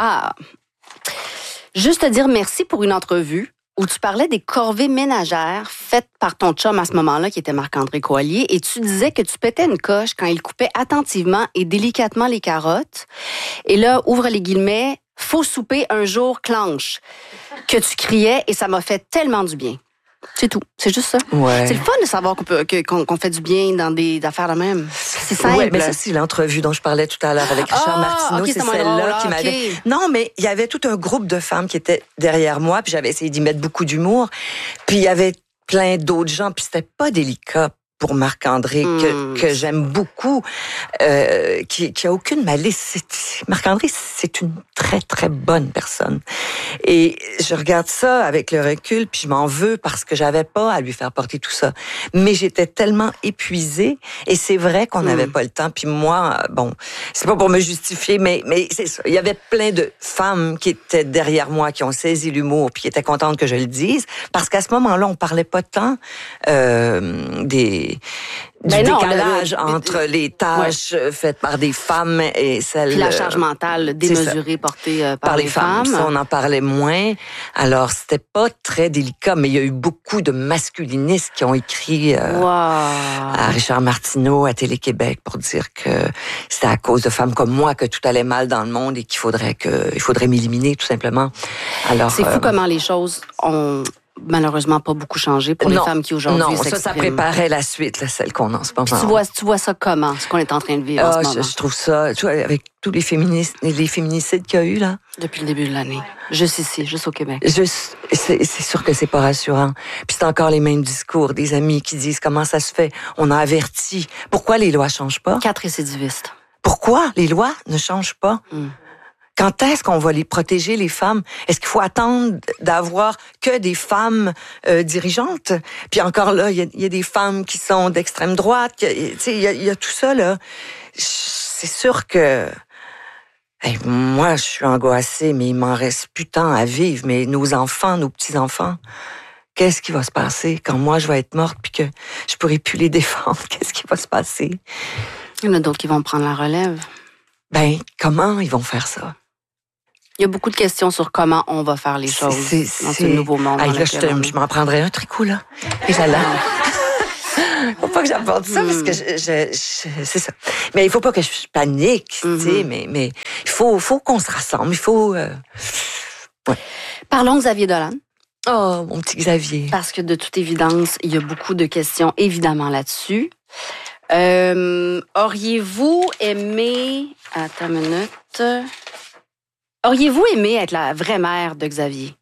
juste te dire merci pour une entrevue où tu parlais des corvées ménagères faites par ton chum à ce moment-là, qui était Marc-André Coallier, et tu disais que tu pétais une coche quand il coupait attentivement et délicatement les carottes. Et là, ouvre les guillemets, « Faut souper un jour clenche », que tu criais, et ça m'a fait tellement du bien. C'est tout. C'est juste ça. Ouais. C'est le fun de savoir qu'on fait du bien dans des affaires de même. C'est simple. Oui, mais ça, c'est l'entrevue dont je parlais tout à l'heure avec Richard Martineau. Okay, c'est celle-là qui m'avait... Non, mais il y avait tout un groupe de femmes qui étaient derrière moi, puis j'avais essayé d'y mettre beaucoup d'humour. Puis il y avait plein d'autres gens, puis c'était pas délicat pour Marc-André, que j'aime beaucoup, qui a aucune malice. Marc-André, c'est une très, très bonne personne. Et je regarde ça avec le recul, puis je m'en veux parce que j'avais pas à lui faire porter tout ça. Mais j'étais tellement épuisée, et c'est vrai qu'on n'avait pas le temps. Puis moi, bon, c'est pas pour me justifier, mais c'est ça. Il y avait plein de femmes qui étaient derrière moi, qui ont saisi l'humour, puis qui étaient contentes que je le dise, parce qu'à ce moment-là, on parlait pas tant du décalage entre les tâches faites par des femmes et celles... Puis la charge mentale démesurée portée par les femmes. Ça, on en parlait moins. Alors, c'était pas très délicat, mais il y a eu beaucoup de masculinistes qui ont écrit à Richard Martineau, à Télé-Québec, pour dire que c'était à cause de femmes comme moi que tout allait mal dans le monde et qu'il faudrait m'éliminer, tout simplement. Alors, c'est fou comment les choses ont... malheureusement pas beaucoup changé pour les femmes qui aujourd'hui s'expriment. Ça préparait la suite, celle qu'on a en ce moment. Tu vois ça comment, ce qu'on est en train de vivre en ce moment? Je trouve ça, tu vois, avec tous les féminicides qu'il y a eu, là. Depuis le début de l'année. Juste ici, juste au Québec. C'est sûr que c'est pas rassurant. Puis c'est encore les mêmes discours des amis qui disent comment ça se fait. On a averti. Pourquoi les lois changent pas? 4 récidivistes. Pourquoi les lois ne changent pas? Quand est-ce qu'on va les protéger, les femmes? Est-ce qu'il faut attendre d'avoir que des femmes dirigeantes? Puis encore là, il y a des femmes qui sont d'extrême droite. Il y a tout ça, là. C'est sûr que... moi, je suis angoissée, mais il m'en reste plus tant à vivre. Mais nos enfants, nos petits-enfants, qu'est-ce qui va se passer quand moi, je vais être morte puis que je pourrai plus les défendre? Qu'est-ce qui va se passer? Il y en a d'autres qui vont prendre la relève. Comment ils vont faire ça? Il y a beaucoup de questions sur comment on va faire les choses dans ce nouveau monde. Je m'en prendrais un tricot, là. Et là. Faut pas que j'apporte ça, parce que c'est ça. Mais il faut pas que je panique, tu sais, mais il faut qu'on se rassemble, il faut... Parlons de Xavier Dolan. Oh, mon petit Xavier. Parce que de toute évidence, il y a beaucoup de questions, évidemment, là-dessus. Auriez-vous aimé... Attends une minute... Auriez-vous aimé être la vraie mère de Xavier?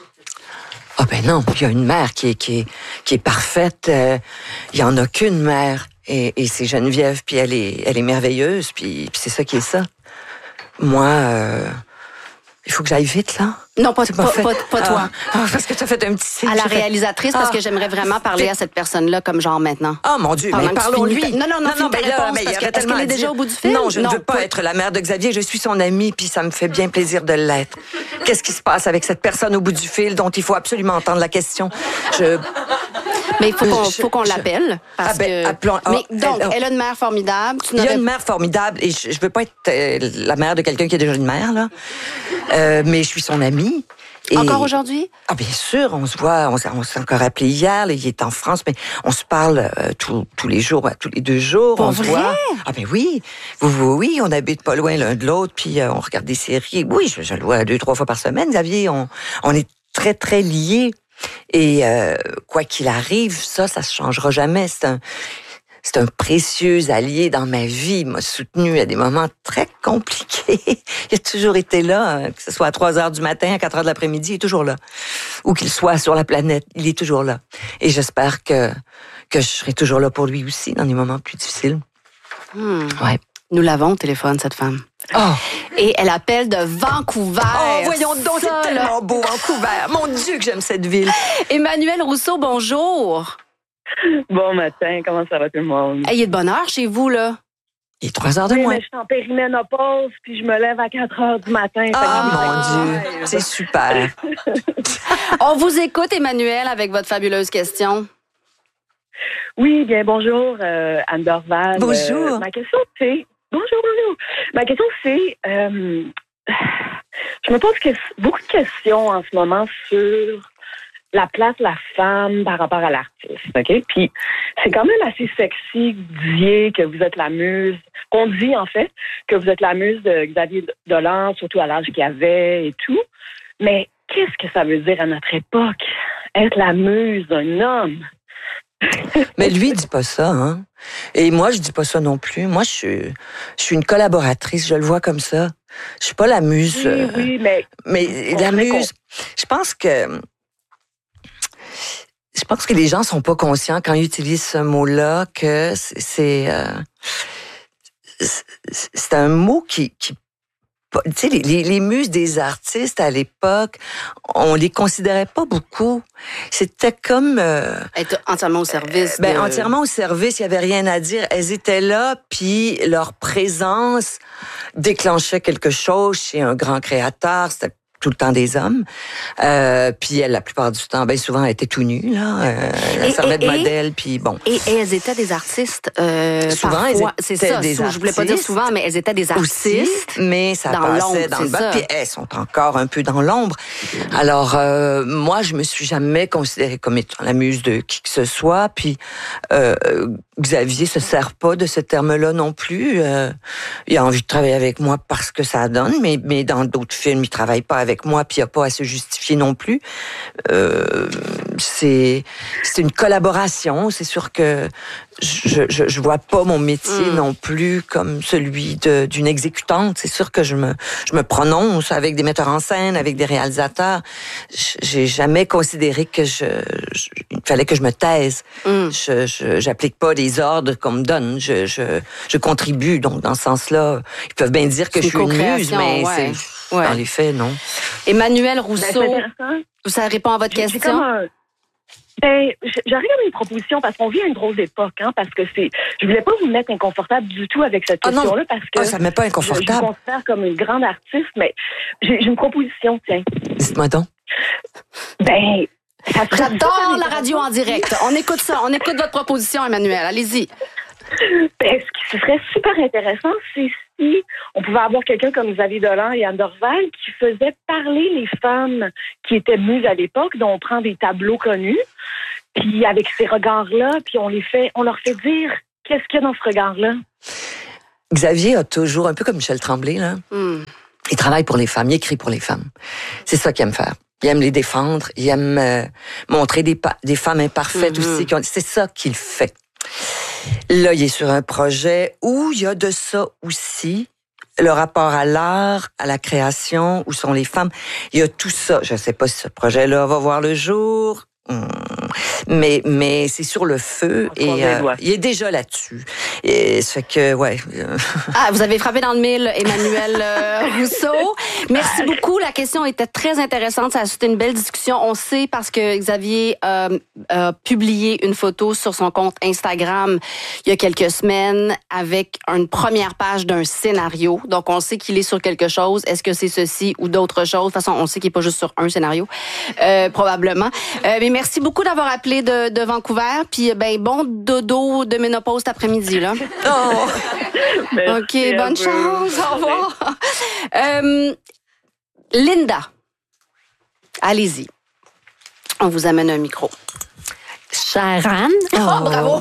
Non, il y a une mère qui est parfaite. Il y en a qu'une mère. Et c'est Geneviève, puis elle est merveilleuse, puis c'est ça qui est ça. Moi, il faut que j'aille vite, là. Non, pas toi. Parce que tu as fait un petit signe. À la réalisatrice, parce que j'aimerais vraiment parler à cette personne-là comme genre maintenant. Oh mon Dieu, mais parlons-lui. Non, est-ce qu'elle est déjà au bout du fil? Non, je ne veux pas être la mère de Xavier. Je suis son amie, puis ça me fait bien plaisir de l'être. Qu'est-ce qui se passe avec cette personne au bout du fil dont il faut absolument entendre la question? Mais il faut qu'on l'appelle. Appelons. Elle a une mère formidable. Il y a une mère formidable, et je veux pas être la mère de quelqu'un qui a déjà une mère, là. Mais je suis son amie. Et... Encore aujourd'hui? Bien sûr, on se voit, on s'est encore appelé hier, là, il est en France, mais on se parle tous les jours, tous les 2 jours. Pour on vrai? Se voit. Oui. Oui, on habite pas loin l'un de l'autre, puis on regarde des séries. Oui, je le vois 2-3 fois par semaine, Xavier. On est très, très liés. Et quoi qu'il arrive, ça se changera jamais. C'est un précieux allié dans ma vie. Il m'a soutenu à des moments très compliqués. Il a toujours été là, que ce soit à 3h du matin, à 4h de l'après-midi, il est toujours là. Où qu'il soit sur la planète, il est toujours là. Et j'espère que je serai toujours là pour lui aussi dans des moments plus difficiles. Ouais. Nous l'avons au téléphone, cette femme. Et elle appelle de Vancouver. Voyons donc, c'est tellement beau, Vancouver. Mon Dieu, que j'aime cette ville. Emmanuel Rousseau, bonjour. Bon matin, comment ça va tout le monde? Il est de bonne heure chez vous, là? Il est 3h de moins. Mais je suis en périménopause, puis je me lève à 4h du matin. Mon Dieu, c'est super. On vous écoute, Emmanuel, avec votre fabuleuse question. Oui, bien bonjour, Anne Dorval. Bonjour. Ma question, c'est... Bonjour. Ma question, c'est... je me pose beaucoup de questions en ce moment sur la place de la femme par rapport à l'artiste, OK? Puis c'est quand même assez sexy que vous disiez que vous êtes la muse, qu'on dit en fait que vous êtes la muse de Xavier Dolan, surtout à l'âge qu'il avait et tout. Mais qu'est-ce que ça veut dire à notre époque, être la muse d'un homme. Mais lui, il dit pas ça, hein. Et moi, je dis pas ça non plus. Moi, je suis une collaboratrice, je le vois comme ça. Je suis pas la muse. Oui, mais la muse, je pense que les gens sont pas conscients quand ils utilisent ce mot-là que c'est un mot qui tu sais, les muses des artistes à l'époque, on les considérait pas beaucoup. C'était comme être entièrement au service. Entièrement au service, il y avait rien à dire. Elles étaient là, puis leur présence déclenchait quelque chose chez un grand créateur. C'était tout le temps des hommes. Puis elle, la plupart du temps, bien souvent, elle était tout nue, là. Elle servait de modèle, puis bon. Et elles étaient des artistes. Souvent, parfois, elles étaient des artistes. Je voulais pas dire souvent, mais elles étaient des artistes. Aussi, mais ça passait dans le bas. Puis elles sont encore un peu dans l'ombre. Alors, moi, je me suis jamais considérée comme étant la muse de qui que ce soit. Puis Xavier se sert pas de ce terme-là non plus. Il a envie de travailler avec moi parce que ça donne, mais dans d'autres films, il travaille pas avec moi, puis il a pas à se justifier non plus. C'est une collaboration. C'est sûr que je vois pas mon métier non plus comme celui d'une exécutante. C'est sûr que je me prononce avec des metteurs en scène, avec des réalisateurs. J'ai jamais considéré que il fallait que je me taise. J'applique pas des ordres qu'on me donne. Je contribue. Donc, dans ce sens-là, ils peuvent bien dire que je suis une muse, mais dans les faits, non. Emmanuel Rousseau, ça répond à votre question? J'arrive à une proposition parce qu'on vit à une drôle d'époque, hein, parce que je voulais pas vous mettre inconfortable du tout avec cette question-là, parce que ça me met pas inconfortable. Je me considère comme une grande artiste, mais j'ai une proposition, tiens. Dites-moi donc. J'adore la radio en direct. On écoute ça. On écoute votre proposition, Emmanuel. Allez-y. Ce qui serait super intéressant, c'est si on pouvait avoir quelqu'un comme Xavier Dolan et Anne Dorval qui faisait parler les femmes qui étaient muses à l'époque, dont on prend des tableaux connus, puis avec ces regards-là, puis on leur fait dire qu'est-ce qu'il y a dans ce regard-là. Xavier a toujours, un peu comme Michel Tremblay, là, il travaille pour les femmes, il écrit pour les femmes. C'est ça qu'il aime faire. Il aime les défendre, il aime montrer des femmes imparfaites aussi. C'est ça qu'il fait. Là, il est sur un projet où il y a de ça aussi, le rapport à l'art, à la création, où sont les femmes. Il y a tout ça. Je ne sais pas si ce projet-là va voir le jour, mais c'est sur le feu et il est déjà là-dessus. Et ça fait que, ouais. Vous avez frappé dans le mille, Emmanuel Rousseau. Merci beaucoup. La question était très intéressante. Ça a suscité une belle discussion. On sait parce que Xavier a publié une photo sur son compte Instagram il y a quelques semaines avec une première page d'un scénario. Donc, on sait qu'il est sur quelque chose. Est-ce que c'est ceci ou d'autres choses? De toute façon, on sait qu'il n'est pas juste sur un scénario, probablement. Mais merci beaucoup d'avoir appelé de Vancouver. Puis, bon dodo de ménopause cet après-midi, là. Oh. OK, bonne chance. Au revoir. Linda, allez-y. On vous amène un micro. Chère Anne. Oh, bravo.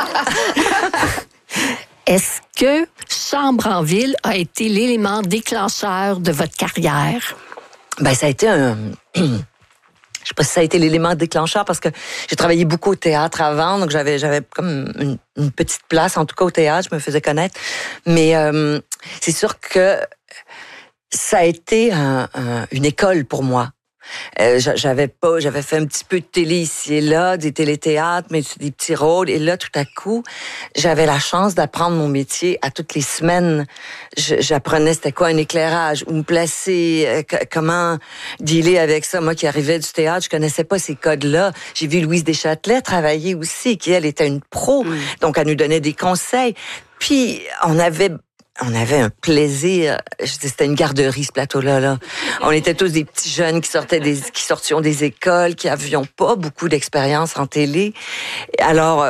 Sais que Chambre en ville a été l'élément déclencheur de votre carrière? Ça a été je sais pas si ça a été l'élément déclencheur parce que j'ai travaillé beaucoup au théâtre avant, donc j'avais comme une petite place, en tout cas au théâtre, je me faisais connaître. Mais c'est sûr que ça a été une école pour moi. J'avais fait un petit peu de télé ici et là, des téléthéâtres, mais des petits rôles. Et là, tout à coup, j'avais la chance d'apprendre mon métier à toutes les semaines. J'apprenais c'était quoi un éclairage, où me placer, comment dealer avec ça. Moi qui arrivais du théâtre, je connaissais pas ces codes-là. J'ai vu Louise Deschâtelet travailler aussi, qui elle était une pro, donc elle nous donnait des conseils. Puis on avait un plaisir. C'était une garderie, ce plateau-là. Là. On était tous des petits jeunes qui sortions des écoles, qui avions pas beaucoup d'expérience en télé. Alors,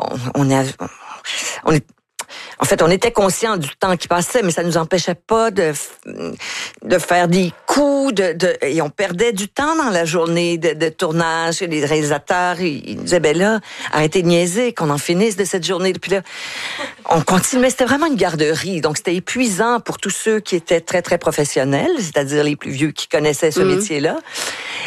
on était conscients du temps qui passait, mais ça nous empêchait pas de faire des coups, et on perdait du temps dans la journée de tournage. Les réalisateurs, ils nous disaient, là, arrêtez de niaiser, qu'on en finisse de cette journée. Puis là, on continuait. C'était vraiment une garderie. Donc, c'était épuisant pour tous ceux qui étaient très, très professionnels, c'est-à-dire les plus vieux qui connaissaient ce métier-là.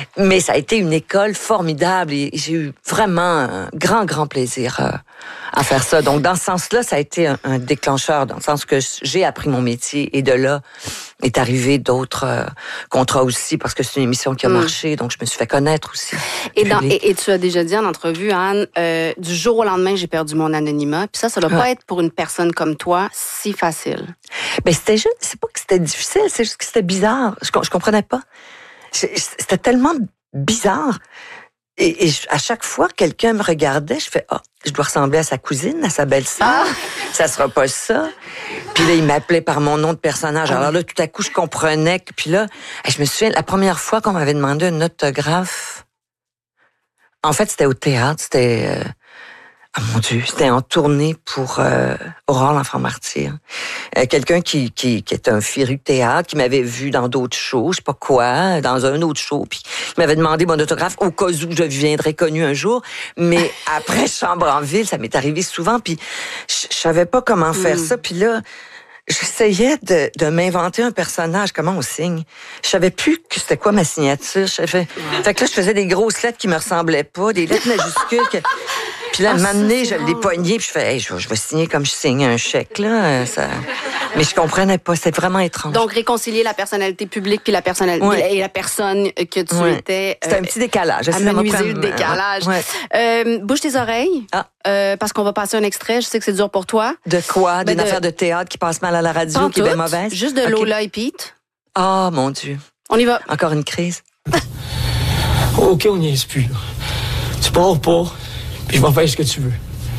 Mais ça a été une école formidable et j'ai eu vraiment un grand plaisir à faire ça. Donc, dans ce sens-là, ça a été un déclencheur, dans le sens que j'ai appris mon métier et de là est arrivé d'autres contrats aussi parce que c'est une émission qui a marché, donc je me suis fait connaître aussi. Et tu as déjà dit en entrevue, Anne, du jour au lendemain, j'ai perdu mon anonymat. Puis ça doit pas être pour une personne comme toi si facile. Ben c'était juste, c'est pas que c'était difficile, c'est juste que c'était bizarre. Je comprenais pas. C'était tellement bizarre. Et à chaque fois que quelqu'un me regardait, je fais je dois ressembler à sa cousine, à sa belle-sœur. Ça sera pas ça. Puis là, il m'appelait par mon nom de personnage. Alors là, tout à coup, je comprenais. Puis là, je me souviens, la première fois qu'on m'avait demandé un autographe, en fait, c'était au théâtre. C'était... mon Dieu, c'était en tournée pour Aurore l'Enfant Martyr. Quelqu'un qui est un féru de théâtre, qui m'avait vu dans d'autres shows, je sais pas quoi, dans un autre show, puis il m'avait demandé mon autographe au cas où je deviendrais connue un jour. Mais après Chambre en ville, ça m'est arrivé souvent, puis je savais pas comment faire ça. Puis là, j'essayais de m'inventer un personnage, comment on signe. Je savais plus que c'était quoi ma signature. Fait que là, je faisais des grosses lettres qui me ressemblaient pas, des lettres majuscules. Puis là, un moment donné, je l'ai pogné, puis je fais, je vais signer comme je signe un chèque, là. Mais je comprenais pas, c'était vraiment étrange. Donc, réconcilier la personnalité publique puis la personnalité et la personne que tu étais. C'était un petit décalage. Amenuiser le décalage. Bouge tes oreilles, parce qu'on va passer un extrait. Je sais que c'est dur pour toi. De quoi? D'une affaire de théâtre qui passe mal à la radio, qui est bien mauvaise? Juste de Lola et Pete. Ah, mon Dieu. On y va. Encore une crise. OK, on n'y est plus, là. Tu pars pas. Puis je vais faire ce que tu veux.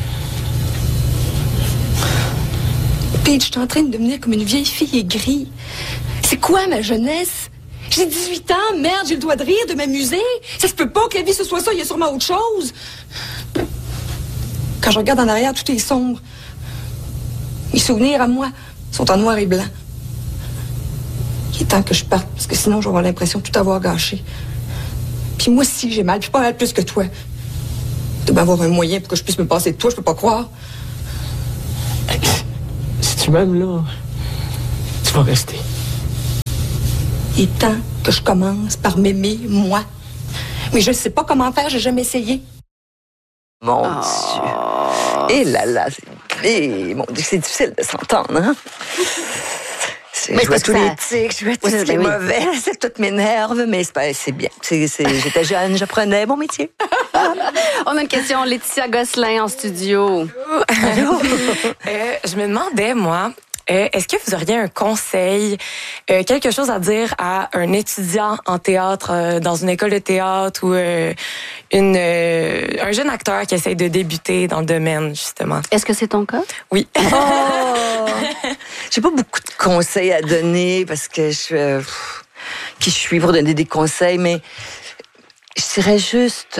Pete, je suis en train de devenir comme une vieille fille aigrie. C'est quoi ma jeunesse? J'ai 18 ans, merde, j'ai le droit de rire, de m'amuser. Ça se peut pas que la vie ce soit ça, il y a sûrement autre chose. Quand je regarde en arrière, tout est sombre. Mes souvenirs à moi sont en noir et blanc. Il est temps que je parte, parce que sinon je vais avoir l'impression de tout avoir gâché. Puis moi aussi, j'ai mal, puis pas mal plus que toi. Tu dois avoir un moyen pour que je puisse me passer de toi, je peux pas croire. Si tu m'aimes, là, tu vas rester. Il est temps que je commence par m'aimer, moi. Mais je ne sais pas comment faire, j'ai jamais essayé. Mon Dieu. Et là là, mon Dieu, c'est difficile de s'entendre, hein? Je jouais tous les tics, je jouais tout ce qui est mauvais, tout m'énerve, mais c'est bien. J'étais jeune, j'apprenais mon métier. On a une question, Laetitia Gosselin en studio. Allô? Je me demandais, moi, est-ce que vous auriez un conseil, quelque chose à dire à un étudiant en théâtre dans une école de théâtre ou un jeune acteur qui essaie de débuter dans le domaine, justement? Est-ce que c'est ton cas? Oui. Oh! J'ai pas beaucoup de conseils à donner parce que qui je suis pour donner des conseils, mais je dirais juste...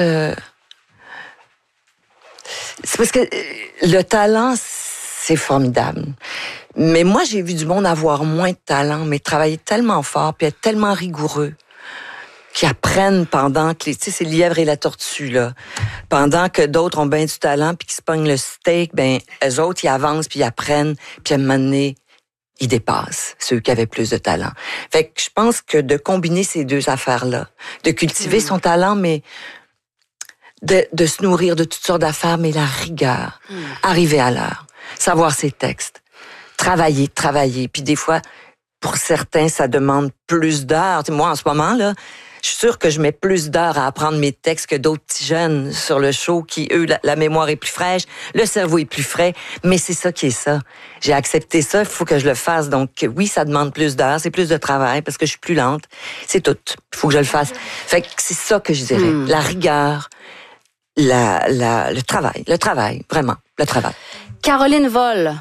c'est parce que le talent, c'est formidable. Mais moi, j'ai vu du monde avoir moins de talent, mais travailler tellement fort, puis être tellement rigoureux, qui apprennent pendant que... Tu sais, c'est le lièvre et la tortue, là. Pendant que d'autres ont bien du talent, puis qui se pognent le steak, ben eux autres, ils avancent, puis ils apprennent, puis à un moment donné, ils dépassent ceux qui avaient plus de talent. Fait que je pense que de combiner ces deux affaires-là, de cultiver son talent, mais... De se nourrir de toutes sortes d'affaires, mais la rigueur, arriver à l'heure, savoir ses textes, travailler. Puis des fois, pour certains, ça demande plus d'heures. Moi, en ce moment, là, je suis sûre que je mets plus d'heures à apprendre mes textes que d'autres petits jeunes sur le show qui, eux, la mémoire est plus fraîche, le cerveau est plus frais, mais c'est ça qui est ça. J'ai accepté ça, il faut que je le fasse. Donc oui, ça demande plus d'heures, c'est plus de travail parce que je suis plus lente. C'est tout. Il faut que je le fasse. Fait que c'est ça que je dirais. La rigueur, le travail, vraiment, le travail. Caroline Vol.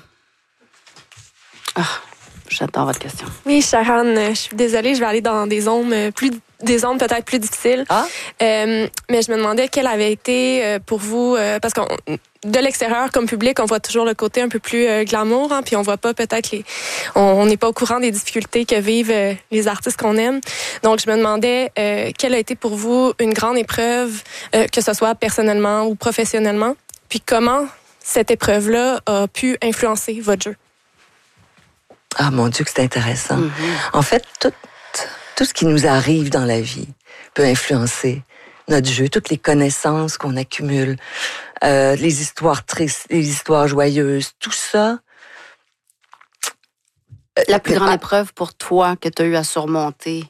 J'attends votre question. Oui, Sharon, je suis désolée, je vais aller dans des zones peut-être plus difficiles. Mais je me demandais quel avait été pour vous, parce que de l'extérieur comme public, on voit toujours le côté un peu plus glamour, hein, puis on voit pas peut-être on n'est pas au courant des difficultés que vivent les artistes qu'on aime. Donc je me demandais quelle a été pour vous une grande épreuve, que ce soit personnellement ou professionnellement, puis comment cette épreuve-là a pu influencer votre jeu. Ah, mon Dieu, que c'est intéressant. En fait, tout ce qui nous arrive dans la vie peut influencer notre jeu, toutes les connaissances qu'on accumule, les histoires tristes, les histoires joyeuses, tout ça. La plus grande épreuve pour toi que tu as eu à surmonter?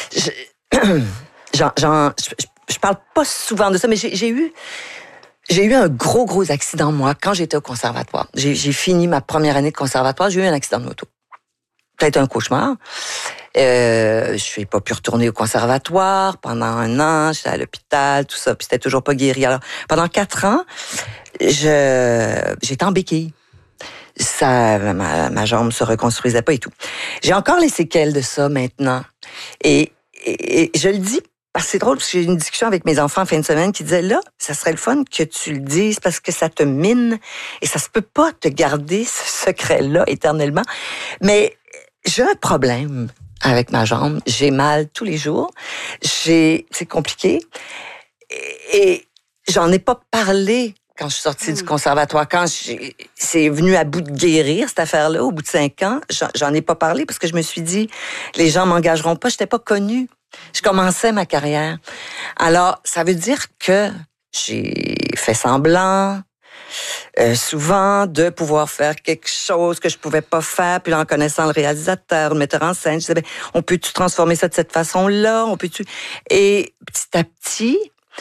Je parle pas souvent de ça, mais j'ai eu un gros accident, moi, quand j'étais au conservatoire. J'ai fini ma première année de conservatoire, j'ai eu un accident de moto. Peut-être un cauchemar. Je n'ai pas pu retourner au conservatoire pendant 1 an, j'étais à l'hôpital, tout ça, puis c'était toujours pas guéri. Alors, pendant 4 ans, j'étais en béquille. Ma jambe se reconstruisait pas et tout. J'ai encore les séquelles de ça maintenant. Et je le dis parce que c'est drôle, parce que j'ai eu une discussion avec mes enfants en fin de semaine qui disaient, là, ça serait le fun que tu le dises parce que ça te mine et ça se peut pas te garder ce secret-là éternellement. Mais j'ai un problème avec ma jambe. J'ai mal tous les jours. C'est compliqué. Et j'en ai pas parlé quand je suis sortie du conservatoire. Quand c'est venu à bout de guérir, cette affaire-là, au bout de 5 ans, j'en ai pas parlé parce que je me suis dit, les gens m'engageront pas. J'étais pas connue. Je commençais ma carrière. Alors, ça veut dire que j'ai fait semblant, souvent, de pouvoir faire quelque chose que je pouvais pas faire. Puis là, en connaissant le réalisateur, le metteur en scène, je disais, on peut-tu transformer ça de cette façon-là? On peut-tu... Et petit à petit...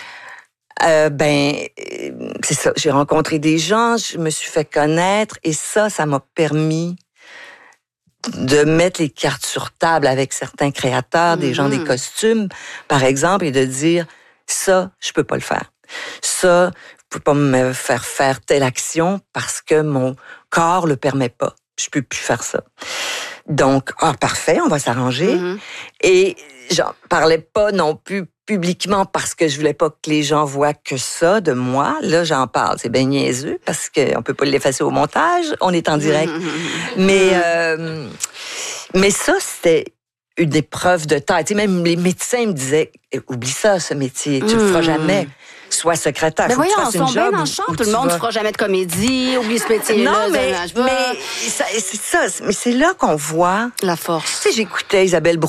c'est ça. J'ai rencontré des gens, je me suis fait connaître et ça m'a permis de mettre les cartes sur table avec certains créateurs, des gens des costumes, par exemple, et de dire, ça, je peux pas le faire. Ça, vous pouvez pas me faire telle action parce que mon corps le permet pas. Je peux plus faire ça. Donc, parfait, on va s'arranger. Et j'en parlais pas non plus publiquement parce que je voulais pas que les gens voient que ça de moi. Là, j'en parle. C'est bien niaiseux parce qu'on peut pas l'effacer au montage. On est en direct. Mais ça, c'était une épreuve de taille. Tu sais, même les médecins me disaient, oublie ça, ce métier. Tu le feras jamais. Sois secrétaire. Mais voyons, on sont bien dans le champ. Tout le monde ne fera jamais de comédie. Oublie ce métier-là. Non, mais c'est ça. Mais c'est là qu'on voit la force. Tu sais, j'écoutais Isabelle